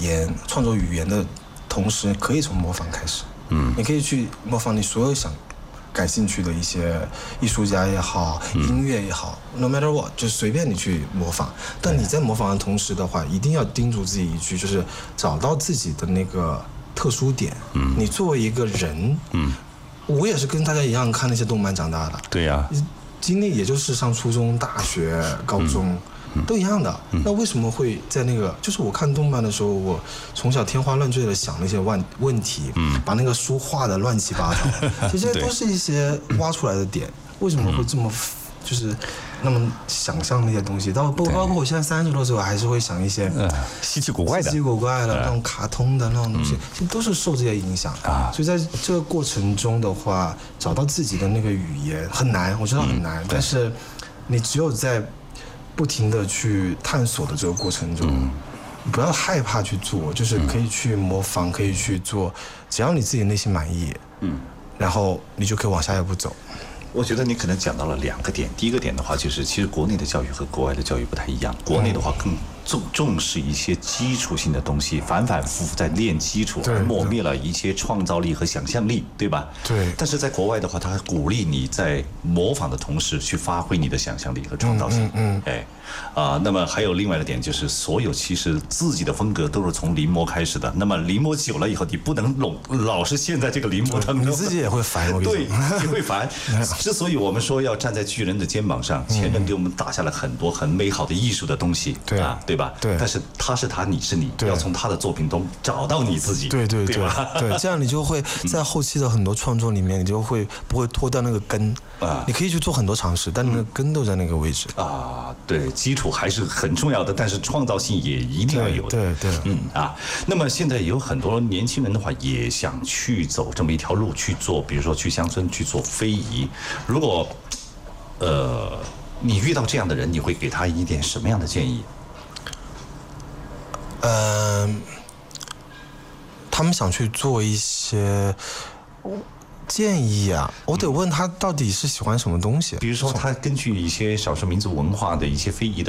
言、创作语言的同时，可以从模仿开始。你可以去模仿你所有感兴趣的一些艺术家也好，音乐也好 ，no matter what， 就随便你去模仿。但你在模仿的同时的话，一定要叮嘱自己一句，就是找到自己的那个特殊点。你作为一个人，我也是跟大家一样看那些动漫长大的。 对呀， 经历也就是上初中、大学、高中。都一样的，那为什么会在那个？就是我看动漫的时候，我从小天花乱坠的想那些问题，把那个书画的乱七八糟，这些都是一些挖出来的点。为什么会这么，就是那么想象那些东西？包括我现在30多岁，我还是会想一些稀奇古怪的那种卡通的那种东西，其实都是受这些影响啊。所以在这个过程中的话，找到自己的那个语言很难，我知道很难，但是你只有在不停的去探索的这个过程中，不要害怕去做，就是可以去模仿，可以去做，只要你自己内心满意，然后你就可以往下一步走。 我觉得你可能讲到了2个点。第一个点的话，就是其实国内的教育和国外的教育不太一样。国内的话更重视一些基础性的东西，反复在练基础，而磨灭了一些创造力和想象力，对吧？ 对。 但是在国外的话，他鼓励你在模仿的同时去发挥你的想象力和创造性。那么还有另外一个点，就是所有其实自己的风格都是从临摹开始的。那么临摹久了以后，你不能老是陷在这个临摹当中， 你自己也会烦。 对，你会烦。之所以我们说要站在巨人的肩膀上，前人给我们打下了很多很美好的艺术的东西，对吧？ 对。 但是他是他，你是你，要从他的作品中找到你自己，对吧？ 对，这样你就会在后期的很多创作里面，你就会不会脱掉那个根啊？你可以去做很多尝试，但那个根都在那个位置啊。对，基础还是很重要的，但是创造性也一定要有的。 对， 那么现在有很多年轻人的话，也想去走这么一条路去做，比如说去乡村去做非遗。如果你遇到这样的人，你会给他一点什么样的建议？ 他们想去做一些建议啊，我得问他到底是喜欢什么东西。 比如说，他根据一些少数民族文化的一些非遗